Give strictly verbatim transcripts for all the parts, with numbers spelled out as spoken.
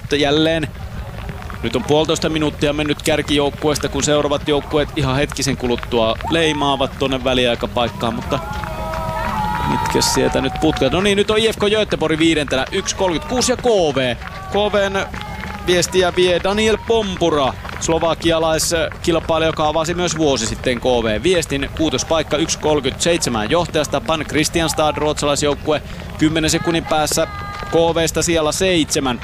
jälleen. Nyt on puolitoista minuuttia mennyt kärkijoukkueesta, kun seuraavat joukkueet ihan hetkisen kuluttua leimaavat tuonne väliaikapaikkaan, mutta mitkä sieltä nyt putket? No niin, nyt on I F K Göteborg viidentenä, yksi kolmekymmentäkuusi ja K V. K V:n viestiä vie Daniel Pompura, slovakialaiskilpailija, joka avasi myös vuosi sitten K V viestin. Kuutospaikka yksi kolmekymmentäseitsemän johtajasta, Pan Kristianstad, ruotsalaisjoukkue, kymmenen sekunnin päässä K V:stä siellä seitsemän.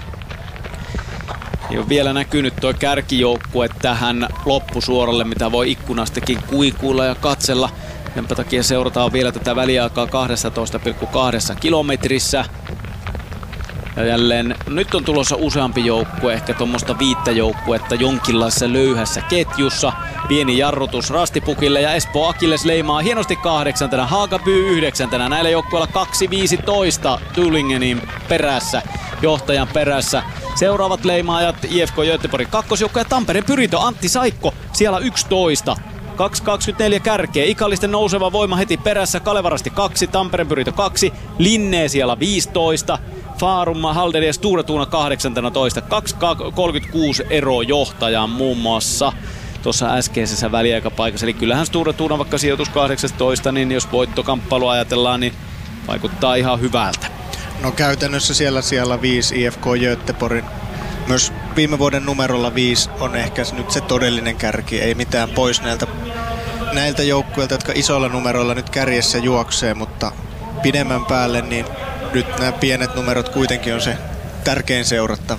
Ei ole vielä näkynyt tuo kärkijoukkue tähän loppusuoralle, mitä voi ikkunastakin kuikuilla ja katsella. Sen takia seurataan vielä tätä väliaikaa kaksitoista pilkku kaksi kilometrissä. Ja jälleen nyt on tulossa useampi joukkue, ehkä tuommoista viittä joukkuetta jonkinlaisessa löyhässä ketjussa. Pieni jarrutus Rastipukille ja Espoo Akilles leimaa hienosti kahdeksantena, Haagaby yhdeksäntenä. Näillä joukkueilla kaksi viisitoista Tullingenin perässä, johtajan perässä. Seuraavat leimaajat I F K Göteborgin kakkosjoukko ja Tampereen Pyrintö Antti Saikko siellä yksitoista. kaksi kaksikymmentäneljä kärkeä, Ikallisten nouseva voima heti perässä, Kalevarasti kaksi, Tampereen Pyrintö kaksi, Linnee siellä viisitoista, Farum, Halderi ja Sture Tuuna kahdeksantoista, kaksi kolmekymmentäkuusi ero johtajaan muun muassa tuossa äskeisessä väliaikapaikassa. Eli kyllähän Sture Tuuna vaikka sijoitus kahdeksantoista, niin jos voittokamppailu ajatellaan, niin vaikuttaa ihan hyvältä. No käytännössä siellä siellä viisi I F K Göteborgin. Myös viime vuoden numerolla viisi on ehkä nyt se todellinen kärki. Ei mitään pois näiltä, näiltä joukkueilta, jotka isoilla numeroilla nyt kärjessä juoksee, mutta pidemmän päälle niin nyt nämä pienet numerot kuitenkin on se tärkein seurattava.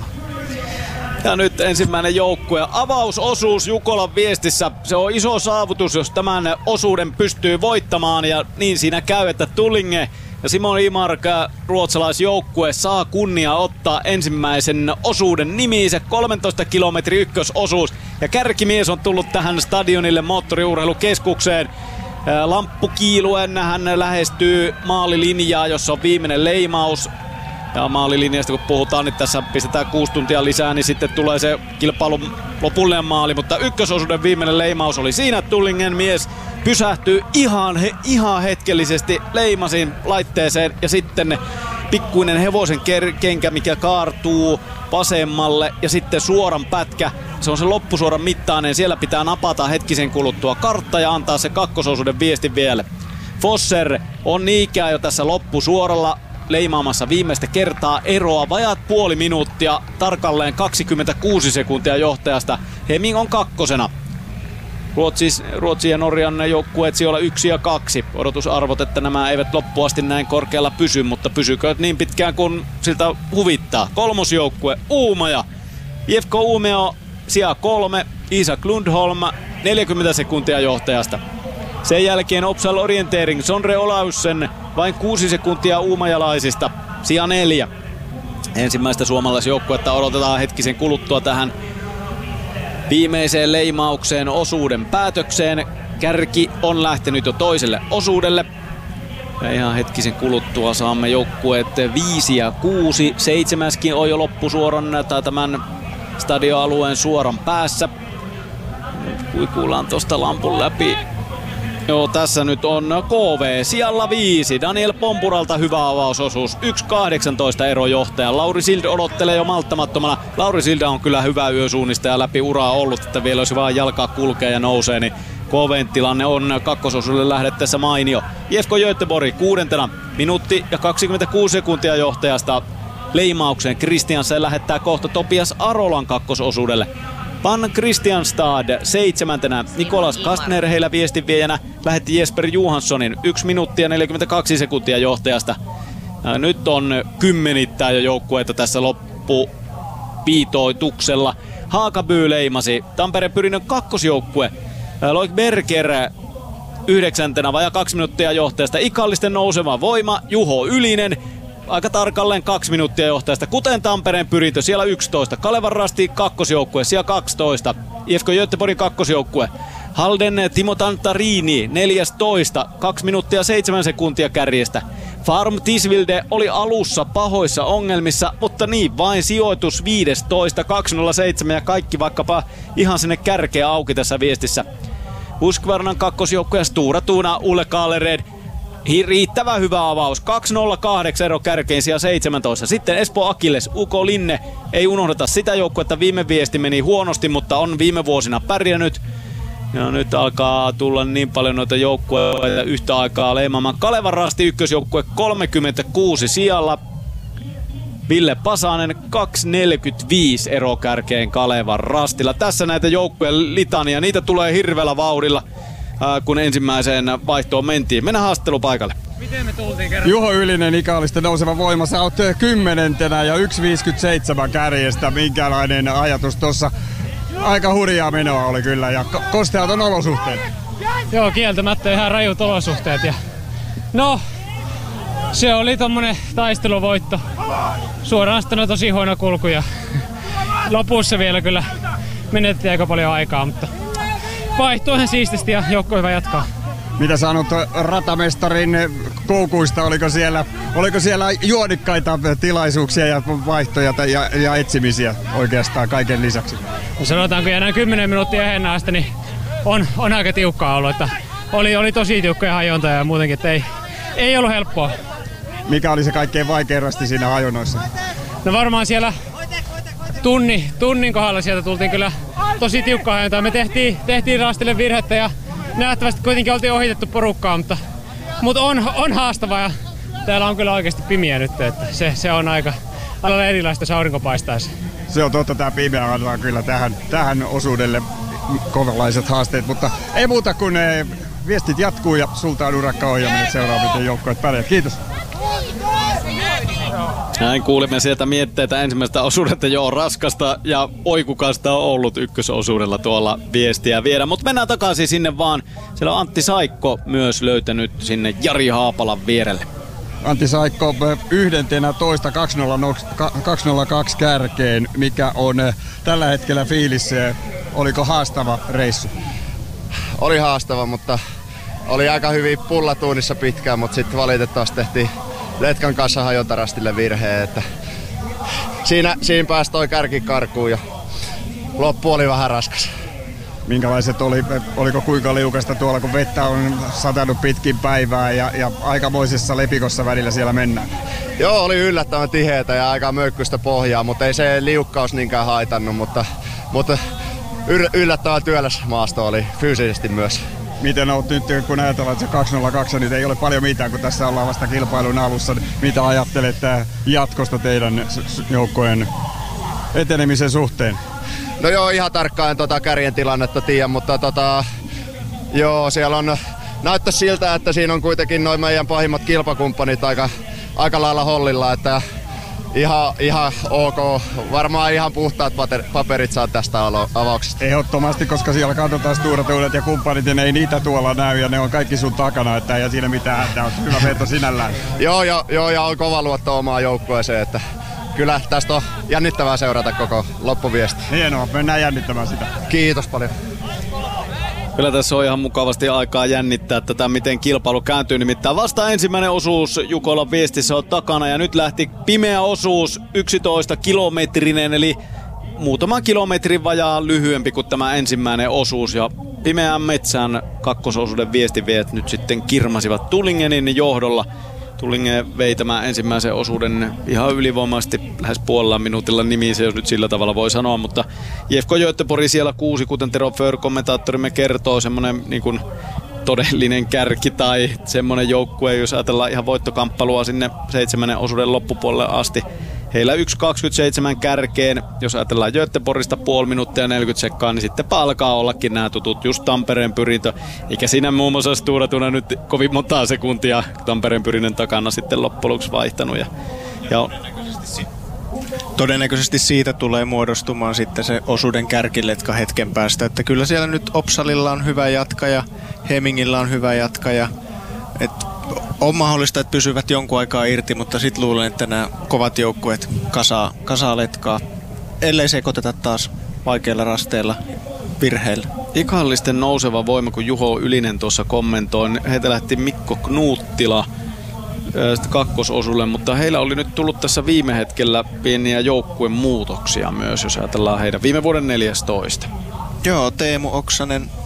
Ja nyt ensimmäinen joukkue. Avausosuus Jukolan viestissä. Se on iso saavutus, jos tämän osuuden pystyy voittamaan. Ja niin siinä käy, että Tullinge ja Simon Imark, ruotsalaisjoukkue, saa kunnia ottaa ensimmäisen osuuden nimiinsä. kolmetoista kilometri ykkösosuus. Ja kärkimies on tullut tähän stadionille moottoriurheilukeskukseen. Lamppu kiiluen hän lähestyy maalilinjaa, jossa on viimeinen leimaus. Ja maalilinjasta kun puhutaan, niin tässä pistetään kuusi tuntia lisää, niin sitten tulee se kilpailun lopullinen maali. Mutta ykkösosuuden viimeinen leimaus oli siinä. Tullingen mies pysähtyy ihan, he, ihan hetkellisesti leimasin laitteeseen ja sitten pikkuinen hevosen kenkä, mikä kaartuu vasemmalle ja sitten suoran pätkä. Se on se loppusuoran mittainen. Siellä pitää napata hetkisen kuluttua kartta ja antaa se kakkososuuden viestin vielä. Fosser on niinkään jo tässä loppusuoralla leimaamassa viimeistä kertaa eroa. Vajaat puoli minuuttia, tarkalleen kaksikymmentäkuusi sekuntia johtajasta. Heming on kakkosena. Ruotsis, Ruotsin ja Norjan joukkueet siellä yksi ja kaksi. Odotusarvot, että nämä eivät loppuasti näin korkealla pysy, mutta pysykööt niin pitkään kuin siltä huvittaa. Kolmosjoukkue Uumaja. I F K Umeå sija kolme, Isak Lundholm neljäkymmentä sekuntia johtajasta. Sen jälkeen Opsal Orientering, Sondre Olaussen vain kuusi sekuntia uumajalaisista, sija neljä. Ensimmäistä suomalaisjoukkuetta odotetaan hetkisen kuluttua tähän viimeiseen leimaukseen osuuden päätökseen. Kärki on lähtenyt jo toiselle osuudelle. Ja ihan hetkisen kuluttua saamme joukkueet viisi ja kuusi. Seitsemäskin on jo loppusuoran tai tämän stadioalueen suoran päässä. Kuikuillaan tosta lampun läpi. Joo, tässä nyt on K V sijalla viisi. Daniel Pompuralta hyvä avausosuus. yksi kahdeksantoista ero johtaja. Lauri Silde odottelee jo malttamattomana. Lauri Silde on kyllä hyvä yösuunnistaja läpi uraa ollut, että vielä olisi vaan jalkaa kulkee ja nousee, niin K V:n tilanne on kakkososuudelle lähdettäessä mainio. I F K Göteborg kuudentena. Minuutti ja kaksikymmentäkuusi sekuntia johtajasta leimaukseen. Kristiansen lähettää kohta Topias Arolan kakkososuudelle. Pan Kristianstad seitsemäntenä. Nikolas Kastner heillä viestinviejänä lähetti Jesper Johanssonin yksi minuuttia neljäkymmentäkaksi sekuntia johtajasta. Ja nyt on kymmenittäin jo joukkueita tässä loppupiitoituksella. Haakaby leimasi. Tampereen Pyrinnön kakkosjoukkue. Loik Berger yhdeksäntenä vajaa kaksi minuuttia johtajasta. Ikallisten nouseva voima Juho Ylinen. Aika tarkalleen kaksi minuuttia johtajasta, kuten Tampereen Pyrintö siellä yksitoista. Kalevan Rasti kakkosjoukkue siellä kaksitoista. I F K Göteborgin kakkosjoukkue. Halden Timo Tantarini neljätoista. kaksi minuuttia seitsemän sekuntia kärjestä. Farm Tisvilde oli alussa pahoissa ongelmissa, mutta niin vain sijoitus viisitoista kaksi nolla seitsemän ja kaikki vaikkapa ihan sinne kärkeä auki tässä viestissä. Husqvarnan kakkosjoukkue Stura Tuuna, Ulle Kalered. riittävä hyvä avaus. kaksi nolla kahdeksan ero kärkeen sijaan seitsemäntoista. Sitten Espoo Akilles, Uko Linne. Ei unohdeta sitä joukkuetta. Viime viesti meni huonosti, mutta on viime vuosina pärjännyt. Ja nyt alkaa tulla niin paljon noita joukkueita yhtä aikaa leimaamaan. Kalevan Rasti ykkösjoukkue kolmekymmentäkuusi sijalla. Ville Pasanen kaksi neljäkymmentäviisi ero kärkeen Kalevan Rastilla. Tässä näitä joukkueen litania. Niitä tulee hirveällä vauhdilla, kun ensimmäiseen vaihtoon mentiin. Mennään haastattelupaikalle. Miten me tultiin kerran? Juho Ylinen, Ikaalisten nouseva voima. Sä oot kymmenentenä ja yksi viisikymmentäseitsemän kärjestä. Minkälainen ajatus tossa? Aika hurjaa menoa oli kyllä ja kosteat on olosuhteet. Joo, kieltämättä ihan rajut olosuhteet. Ja... No, se oli tommonen taisteluvoitto. Suoraan sitten tosi huono kulku ja lopussa vielä kyllä menettiin aika paljon aikaa, mutta vaihtui ihan siististi ja joukko hyvä jatkaa. Mitä sanot ratamestarin koukuista? Oliko siellä, oliko siellä juonikkaita tilaisuuksia ja vaihtoja ja, ja etsimisiä oikeastaan kaiken lisäksi? No sanotaanko jäädään kymmenen minuuttia ennen asti, niin on, on aika tiukkaa ollut. Että oli, oli tosi tiukkoja hajonta ja muutenkin, että ei, ei ollut helppoa. Mikä oli se kaikkein vaikein rasti siinä hajonoissa? No varmaan siellä tunni, tunnin kohdalla sieltä tultiin kyllä tosi tiukkaa hajontaa. Me tehtiin, tehtiin rastille virhettä ja nähtävästi kuitenkin oltiin ohitettu porukkaa, mutta, mutta on, on haastavaa ja täällä on kyllä oikeasti pimiä nyt, että se, se on aika alalla erilaista, jos aurinko paistaisi. Se on totta, tämä pimeä antaa kyllä tähän, tähän osuudelle kovalaiset haasteet, mutta ei muuta kuin ne viestit jatkuu ja sulta on urakka-ohjaaminen seuraa, miten joukkoet pärjää. Kiitos. Näin kuulimme sieltä mietteitä ensimmäistä osuudelta. Joo, raskasta ja oikukasta on ollut ykkösosuudella tuolla viestiä viedä. Mutta mennään takaisin sinne vaan. Siellä on Antti Saikko myös löytänyt sinne Jari Haapalan vierelle. Antti Saikko yhdentenä toista kaksi nolla kaksi kärkeen. Mikä on tällä hetkellä fiilis? Oliko haastava reissu? Oli haastava, mutta oli aika hyvin pullatuunissa pitkään, mutta sitten valitettavasti tehtiin Letkan kanssa hajontarastille virheen, että siinä, siinä pääsi toi kärki karkuun ja loppu oli vähän raskas. Minkälaiset oli, oliko kuinka liukasta tuolla, kun vettä on satanut pitkin päivää ja, ja aikamoisessa lepikossa välillä siellä mennään? Joo, oli yllättävän tiheätä ja aika möykkystä pohjaa, mutta ei se liukkaus niinkään haitannut, mutta, mutta yllättävän työläs maasto oli fyysisesti myös. Miten olet nyt, kun ajatellaan, että se kaksi nolla kaksi nyt ei ole paljon mitään, kun tässä ollaan vasta kilpailun alussa. Mitä ajattelet jatkosta teidän joukkojen etenemisen suhteen? No joo, ihan tarkkaan en tota kärjen tilannetta tiedä, mutta tota, joo, siellä on, näyttää siltä, että siinä on kuitenkin noin meidän pahimmat kilpakumppanit aika, aika lailla hollilla, että Ihan, ihan ok. Varmaan ihan puhtaat paperit saa tästä avauksesta. Ehdottomasti, koska siellä katsotaan Sturatuudet ja kumppanit ja ne ei niitä tuolla näy ja ne on kaikki sun takana, että ei siinä mitään hätää. Hyvä veto sinällään. joo, ja, joo, ja on kova luotto omaan joukkueeseen, että kyllä tästä on jännittävää seurata koko loppuviesti. Hienoa, mennään jännittämään sitä. Kiitos paljon. Kyllä tässä on ihan mukavasti aikaa jännittää tätä, miten kilpailu kääntyy. Nimittäin vasta ensimmäinen osuus Jukolan viestissä on takana ja nyt lähti pimeä osuus, yksitoista kilometrinen, eli muutaman kilometrin vajaa lyhyempi kuin tämä ensimmäinen osuus. Ja pimeän metsän kakkososuuden viestiviet nyt sitten kirmasivat Tullingenin johdolla. Tulingen vei tämän ensimmäisen osuuden ihan ylivoimaisesti lähes puolella minuutilla nimissä, jos nyt sillä tavalla voi sanoa, mutta J F K Göteborg siellä kuusi, kuten Tero Föhr kommentaattorimme kertoo, semmoinen niin kuin todellinen kärki tai semmoinen joukkue, jos ajatellaan ihan voittokamppailua sinne seitsemännen osuuden loppupuolelle asti. Heillä yksi kaksikymmentäseitsemän kärkeen, jos ajatellaan Göteborgista puoli minuuttia ja neljäkymmentä sekkaa, niin sitten alkaa ollakin nämä tutut, just Tampereen pyrintö. Eikä siinä muun muassa Sturatuna nyt kovin montaa sekuntia Tampereen pyrinnön takana sitten loppujen lopuksi vaihtanut. Ja, ja Todennäköisesti siitä tulee muodostumaan sitten se osuuden kärkiletka hetken päästä, että kyllä siellä nyt Opsalilla on hyvä jatkaja, Hemingillä on hyvä jatkaja, että on mahdollista, että pysyvät jonkun aikaa irti, mutta sitten luulen, että nämä kovat joukkueet kasaa, kasaa letkaa, ellei sekoiteta taas vaikeilla rasteilla virheillä. Ikallisten nouseva voima, kun Juho Ylinen tuossa kommentoi, heitä lähti Mikko Knuuttila kakkososulle, mutta heillä oli nyt tullut tässä viime hetkellä pieniä joukkueen muutoksia myös, jos ajatellaan heidän viime vuoden neljästoista. Joo, Teemu Oksanen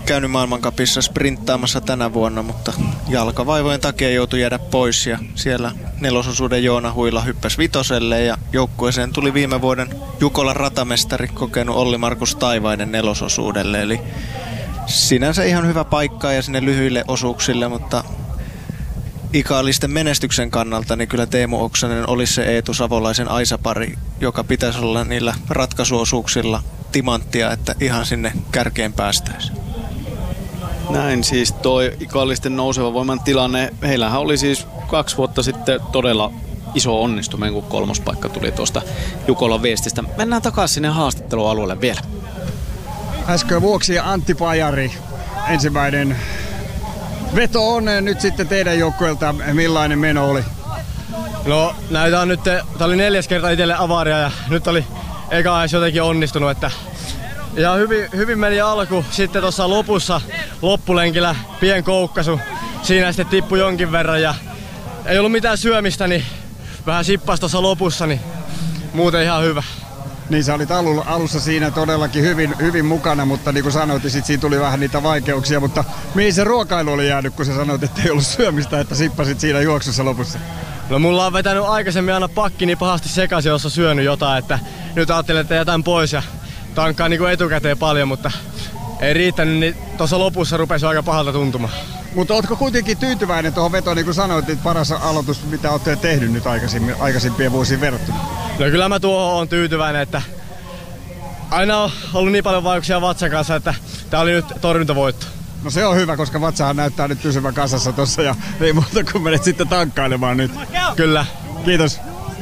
käynyt maailmancupissa sprinttaamassa tänä vuonna, mutta jalkavaivojen takia joutui jäädä pois ja siellä nelososuuden Joona Huila hyppäsi vitoselle ja joukkueeseen tuli viime vuoden Jukolan ratamestari kokenut Olli-Markus Taivainen nelososuudelle, eli sinänsä ihan hyvä paikka ja sinne lyhyille osuuksille, mutta ikaalisten menestyksen kannalta niin kyllä Teemu Oksanen olisi se Eetu Savolaisen Aisa-pari, joka pitäisi olla niillä ratkaisuosuuksilla timanttia, että ihan sinne kärkeen päästäisiin. Näin siis toi ikallisten nouseva voiman tilanne. Heillähän oli siis kaksi vuotta sitten todella iso onnistuminen, kun kolmospaikka tuli tuosta Jukolan Viestistä. Mennään takaisin sinne haastattelualueelle vielä. Äsken Vuoksi ja Antti Pajari. Ensimmäinen veto on nyt sitten teidän joukkueelta. Millainen meno oli? No näitä on nyt, tää oli neljäs kerta itselle avaaria ja nyt oli eka edes jotenkin onnistunut, että ja hyvin, hyvin meni alku. Sitten tuossa lopussa loppulenkillä pien koukkasu. Siinä sitten tippui jonkin verran ja ei ollut mitään syömistä, niin vähän sippas tuossa lopussa, niin muuten ihan hyvä. Niin sä olit alussa siinä todellakin hyvin, hyvin mukana, mutta niin kuin sanoit, sit siinä tuli vähän niitä vaikeuksia, mutta mihin se ruokailu oli jäänyt, kun sä sanoit, että ei ollut syömistä, että sippasit siinä juoksussa lopussa? No mulla on vetänyt aikaisemmin aina pakki niin pahasti sekaisin, jos on syönyt jotain, että nyt ajattelin, että jätän pois ja tankkaan niin kuin etukäteen paljon, mutta ei riittänyt, niin tuossa lopussa rupesi aika pahalta tuntumaan. Mutta ootko kuitenkin tyytyväinen tuohon vetoon, niin kuin sanoit, että paras aloitus, mitä olette tehnyt nyt aikaisempien vuosiin verrattuna? No kyllä mä tuohon on tyytyväinen, että aina on ollut niin paljon vaikeuksia vatsan kanssa, että tää oli nyt torjuntavoitto. No se on hyvä, koska vatsahan näyttää nyt pysyvän kasassa tossa ja ei muuta kuin menet sitten tankkailemaan nyt. Kyllä. Kiitos.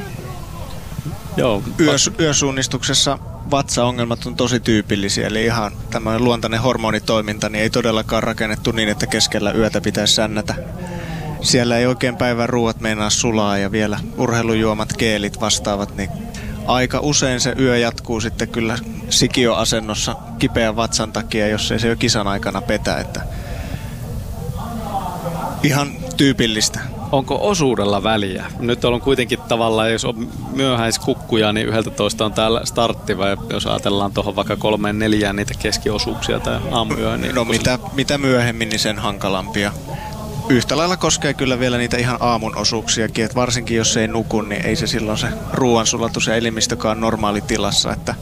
Joo, Yös, yösuunnistuksessa vatsaongelmat on tosi tyypillisiä, eli ihan tämmöinen luontainen hormonitoiminta niin ei todellakaan rakennettu niin, että keskellä yötä pitäisi sännätä. Siellä ei oikein päivän ruuat meinaa sulaa ja vielä urheilujuomat, keelit vastaavat, niin aika usein se yö jatkuu sitten kyllä sikioasennossa kipeän vatsan takia, jos ei se jo kisan aikana petä, että ihan tyypillistä. Onko osuudella väliä? Nyt on kuitenkin tavallaan, jos on myöhäiskukkuja, niin yhdeltä toista on täällä startti, vai jos ajatellaan tuohon vaikka kolmeen neljään niitä keskiosuuksia tai aamuyöön. Niin no mitä, mitä myöhemmin, niin sen hankalampia. Yhtä lailla koskee kyllä vielä niitä ihan aamun osuuksiakin, että varsinkin jos ei nuku, niin ei se silloin se ruoansulatus ja elimistökaan normaali tilassa, että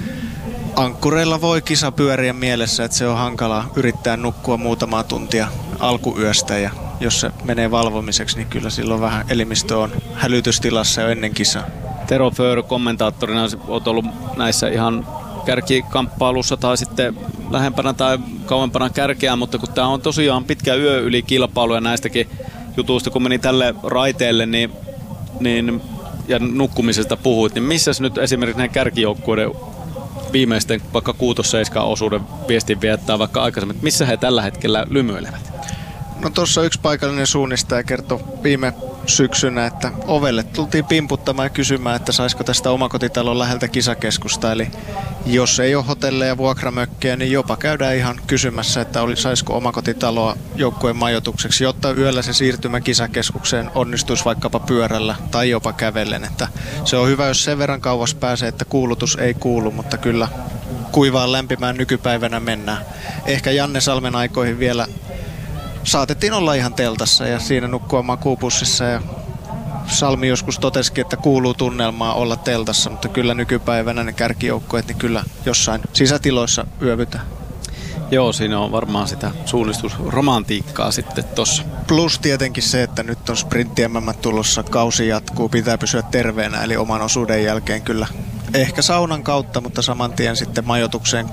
ankkureilla voi kisa pyöriä mielessä, että se on hankalaa yrittää nukkua muutamaa tuntia alkuyöstä ja jos se menee valvomiseksi, niin kyllä silloin vähän elimistö on hälytystilassa jo ennen kisaa. Tero Föör kommentaattorina olet ollut näissä ihan kärkikamppailussa tai sitten lähempänä tai kauempana kärkeä, mutta kun tämä on tosiaan pitkä yö yli kilpailu ja näistäkin jutuista, kun meni tälle raiteelle niin, niin, ja nukkumisesta puhuit, niin missäs nyt esimerkiksi näiden kärkijoukkueiden viimeisten vaikka kuutos seiskaan osuuden viestin viettää vaikka aikaisemmin, missä he tällä hetkellä lymyilevät? No tuossa yksi paikallinen suunnistaja kertoi viime syksynä, että ovelle tultiin pimputtamaan ja kysymään, että saisiko tästä omakotitalon läheltä kisakeskusta. Eli jos ei ole hotelleja, vuokramökkejä, niin jopa käydään ihan kysymässä, että oli, saisiko omakotitaloa joukkueen majoitukseksi, jotta yöllä se siirtymä kisakeskukseen onnistuisi vaikkapa pyörällä tai jopa kävellen. Että se on hyvä, jos sen verran kauas pääsee, että kuulutus ei kuulu, mutta kyllä kuivaan lämpimään nykypäivänä mennään. Ehkä Janne Salmen aikoihin vielä saatettiin olla ihan teltassa ja siinä nukkua makuupussissa ja Salmi joskus totesikin, että kuuluu tunnelmaa olla teltassa, mutta kyllä nykypäivänä ne kärkijoukkueet niin kyllä jossain sisätiloissa yövytään. Joo, siinä on varmaan sitä suunnistusromantiikkaa sitten tossa. Plus tietenkin se, että nyt on sprintti M M tulossa, kausi jatkuu, pitää pysyä terveenä, eli oman osuuden jälkeen kyllä ehkä saunan kautta, mutta saman tien sitten majoitukseen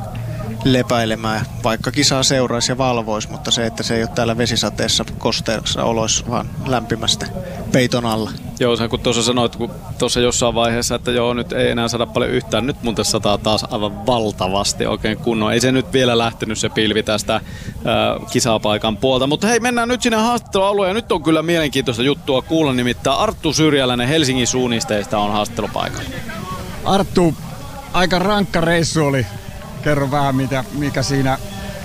lepäilemään, vaikka kisaa seuraisi ja valvoisi, mutta se, että se ei ole täällä vesisateessa kosteessa oloissa, vaan lämpimästi peiton alla. Joo, sä kun tuossa sanoit, kun tuossa jossain vaiheessa, että joo, nyt ei enää saada paljon yhtään, nyt muuten sataa taas aivan valtavasti oikein kunnon. Ei se nyt vielä lähtenyt se pilvi tästä ää, kisapaikan puolta, mutta hei, mennään nyt sinne haastattelualueen ja nyt on kyllä mielenkiintoista juttua kuulla, nimittäin Arttu Syrjäläinen Helsingin suunnisteista on haastattelupaikalla. Arttu, aika rankka reissu oli. Kerro vähän, mitä, mikä siinä,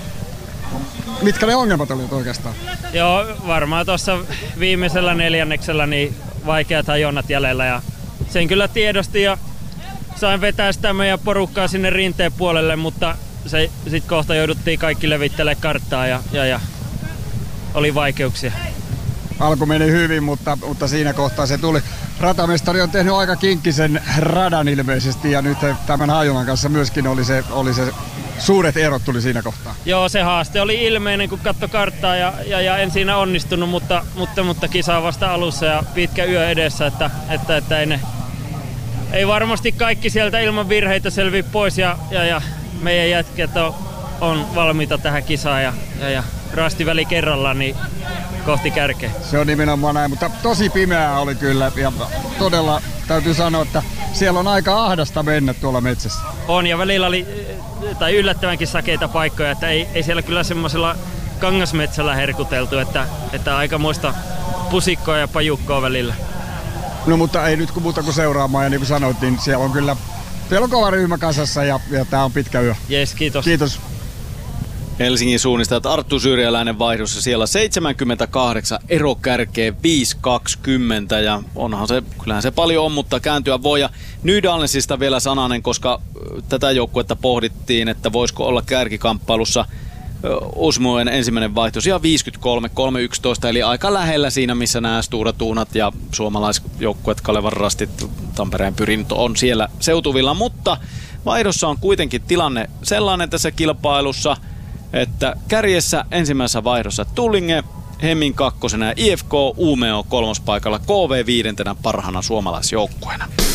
mitkä ne ongelmat olivat oikeastaan? Joo, varmaan tuossa viimeisellä neljänneksellä niin vaikeat hajonnat jäljellä ja sen kyllä tiedosti ja sain vetää sitä meidän porukkaa sinne rinteen puolelle, mutta se, sit kohta jouduttiin kaikki levittelemään karttaa ja, ja, ja oli vaikeuksia. Alku meni hyvin, mutta, mutta siinä kohtaa se tuli. Ratamestari on tehnyt aika kinkkisen radan ilmeisesti ja nyt tämän Hajulan kanssa myöskin oli se, oli se suuret erot tuli siinä kohtaa. Joo, se haaste oli ilmeinen, kun katsoi karttaa ja, ja, ja en siinä onnistunut, mutta, mutta, mutta kisa vasta alussa ja pitkä yö edessä, että, että, että ei, ne, ei varmasti kaikki sieltä ilman virheitä selviä pois ja, ja, ja meidän jätket on, on valmiita tähän kisaan ja, ja, ja rastiväli kerrallaan niin kohti kärkeä. Se on nimenomaan näin, mutta tosi pimeää oli kyllä ja todella täytyy sanoa, että siellä on aika ahdasta mennä tuolla metsässä. On ja välillä oli tai yllättävänkin sakeita paikkoja, että ei, ei siellä kyllä semmoisella kangasmetsällä herkuteltu, että, että aikamoista pusikkoa ja pajukkoa välillä. No mutta ei nyt kun muuta kuin seuraamaan ja niin kuin sanoit, niin siellä on kyllä siellä on kova ryhmä kasassa ja, ja tää on pitkä yö. Jes, kiitos. Kiitos. Helsingin suunnistajat Arttu Syrjäläinen vaihdossa siellä seitsemänkymmentäkahdeksan, ero kärkeen viisi kaksikymmentä ja onhan se, kyllähän se paljon on, mutta kääntyä voi. Ja Nydalensista vielä sananen, koska tätä joukkuetta pohdittiin, että voisiko olla kärkikamppailussa Osmoen ensimmäinen vaihto siellä viisikymmentäkolme kolme yksitoista, eli aika lähellä siinä, missä nämä Sturatuunat ja suomalaisjoukkueet Kalevan Rastit, Tampereen Pyrinto on siellä seutuvilla, mutta vaihdossa on kuitenkin tilanne sellainen tässä kilpailussa, että kärjessä ensimmäisessä vaihdossa Tullinge, Hemming kakkosena ja I F K Umeå kolmospaikalla, K V viidentenä parhaana suomalaisjoukkueena.